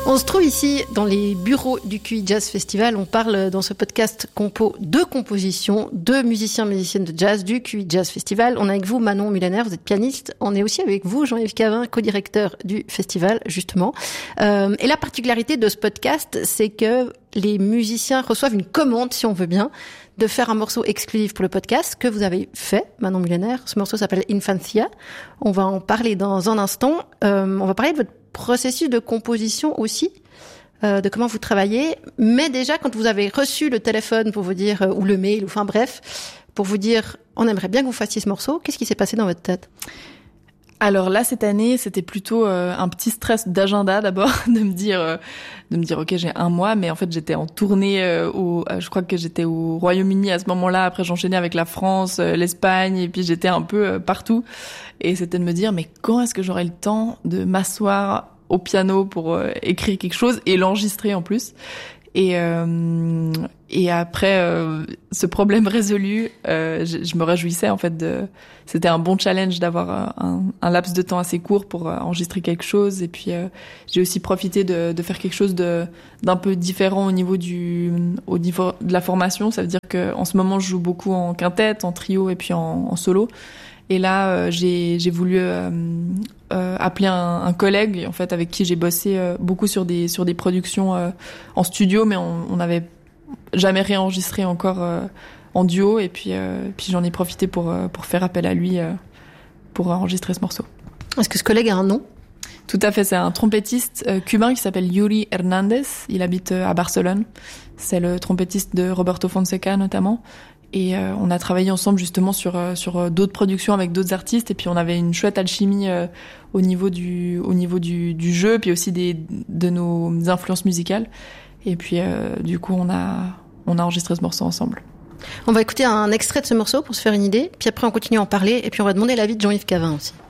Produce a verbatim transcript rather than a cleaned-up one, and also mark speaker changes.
Speaker 1: On se trouve ici dans les bureaux du Q I Jazz Festival. On parle dans ce podcast compo de composition de musiciens, musiciennes de jazz du Q I Jazz Festival. On est avec vous, Manon Mullaner, vous êtes pianiste. On est aussi avec vous, Jean-Yves Cavin, co-directeur du festival, justement. Euh, et la particularité de ce podcast, c'est que les musiciens reçoivent une commande, si on veut bien, de faire un morceau exclusif pour le podcast que vous avez fait, Manon Mullaner. Ce morceau s'appelle Infancia. On va en parler dans un instant. Euh, on va parler de votre processus de composition aussi, euh, de comment vous travaillez. Mais déjà, quand vous avez reçu le téléphone pour vous dire, euh, ou le mail, ou enfin bref, pour vous dire, on aimerait bien que vous fassiez ce morceau, qu'est-ce qui s'est passé dans votre tête ?
Speaker 2: Alors là, cette année, c'était plutôt euh, un petit stress d'agenda d'abord, de me dire, euh, de me dire, ok, j'ai un mois, mais en fait, j'étais en tournée euh, au, euh, je crois que j'étais au Royaume-Uni à ce moment-là. Après, j'enchaînais avec la France, euh, l'Espagne, et puis j'étais un peu euh, partout. Et c'était de me dire, mais quand est-ce que j'aurai le temps de m'asseoir au piano pour euh, écrire quelque chose et l'enregistrer en plus. Et euh, et après euh, ce problème résolu, euh, je, je me réjouissais en fait de. C'était un bon challenge d'avoir un, un laps de temps assez court pour euh, enregistrer quelque chose. Et puis euh, j'ai aussi profité de, de faire quelque chose de d'un peu différent au niveau du au niveau de la formation. Ça veut dire que en ce moment je joue beaucoup en quintette, en trio et puis en, en solo. Et là, euh, j'ai, j'ai voulu euh, euh, appeler un, un collègue, en fait, avec qui j'ai bossé euh, beaucoup sur des sur des productions euh, en studio, mais on n'avait jamais réenregistré encore euh, en duo. Et puis, euh, puis j'en ai profité pour euh, pour faire appel à lui euh, pour enregistrer ce morceau.
Speaker 1: Est-ce que ce collègue a un nom ?
Speaker 2: Tout à fait, c'est un trompettiste euh, cubain qui s'appelle Yuri Hernandez. Il habite euh, à Barcelone. C'est le trompettiste de Roberto Fonseca notamment. Et euh, on a travaillé ensemble justement sur euh, sur euh, d'autres productions avec d'autres artistes. Et puis on avait une chouette alchimie euh, au niveau du au niveau du du jeu, puis aussi des de nos influences musicales. Et puis euh, du coup on a on a enregistré ce morceau ensemble.
Speaker 1: On va écouter un extrait de ce morceau pour se faire une idée. Puis après on continue à en parler. Et puis on va demander l'avis de Jean-Yves Cavin aussi.